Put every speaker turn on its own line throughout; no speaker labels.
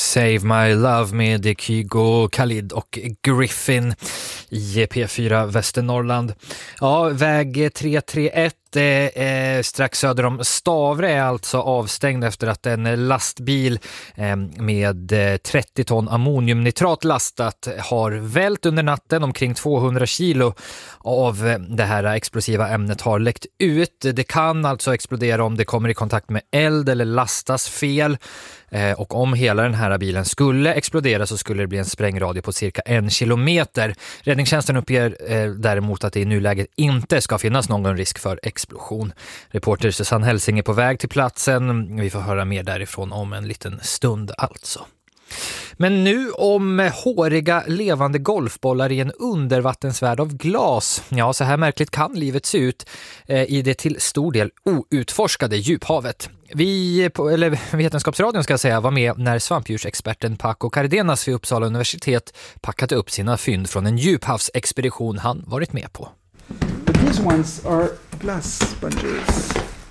Save My Love med Kygo, Khalid och Griffin i P4 Västernorrland. Ja, väg 331 strax söder om Stavre är alltså avstängd efter att en lastbil med 30 ton ammoniumnitrat lastat har vält under natten. Omkring 200 kilo av det här explosiva ämnet har läckt ut. Det kan alltså explodera om det kommer i kontakt med eld eller lastas fel. Och om hela den här bilen skulle explodera så skulle det bli en sprängradie på cirka 1 kilometer. Räddningstjänsten uppger däremot att det i nuläget inte ska finnas någon risk för explosion. Reporter Susanne Helsing är på väg till platsen. Vi får höra mer därifrån om en liten stund alltså. Men nu om håriga levande golfbollar i en undervattensvärld av glas. Ja, så här märkligt kan livet se ut i det till stor del outforskade djuphavet. Vetenskapsradion ska jag säga var med när svampdjursexperten Paco Cardenas vid Uppsala universitet packade upp sina fynd från en djuphavsexpedition han varit med på.
These ones are glass sponges.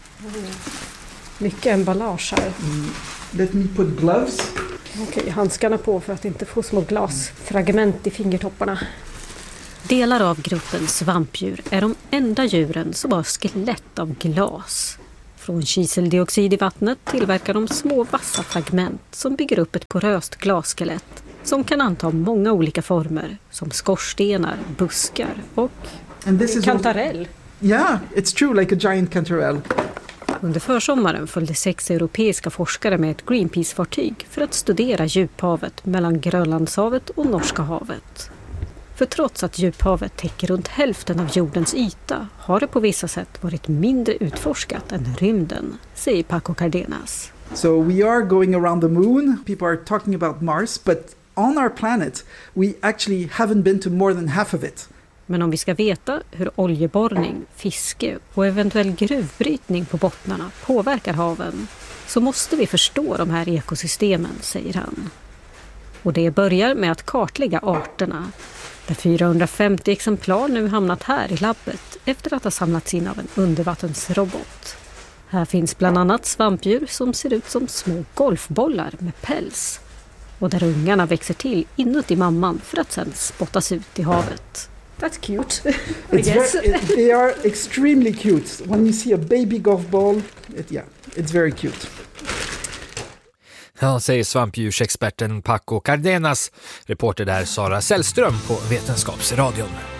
Mycket emballage här.
Let me put gloves.
Okej, handskarna på för att inte få små glasfragment i fingertopparna.
Delar av gruppen svampdjur är de enda djuren som har skelett av glas. Från kiseldioxid i vattnet tillverkar de små vassa fragment som bygger upp ett poröst glasskelett som kan anta många olika former som skorstenar, buskar och
kantarell.
Yeah, it's true, like a giant cantarell.
Under försommaren följde 6 europeiska forskare med ett Greenpeace-fartyg för att studera djuphavet mellan Grönlandshavet och Norska havet. För trots att djuphavet täcker runt hälften av jordens yta har det på vissa sätt varit mindre utforskat än rymden, säger Paco Cardenas.
So we are going around the moon. People are talking about Mars, but on our planet we actually haven't been to more than half of it.
Men om vi ska veta hur oljeborrning, fiske och eventuell gruvbrytning på bottnarna påverkar haven så måste vi förstå de här ekosystemen, säger han. Och det börjar med att kartlägga arterna, där 450 exemplar nu hamnat här i labbet efter att ha samlats in av en undervattensrobot. Här finns bland annat svampdjur som ser ut som små golfbollar med päls och där ungarna växer till inuti mamman för att sedan spottas ut i havet.
That's cute, I guess.
They are extremely cute. When you see a baby golf ball, it's very cute.
Ja, säger svampdjursexperten Paco Cardenas. Reporter där Sara Sällström på Vetenskapsradion.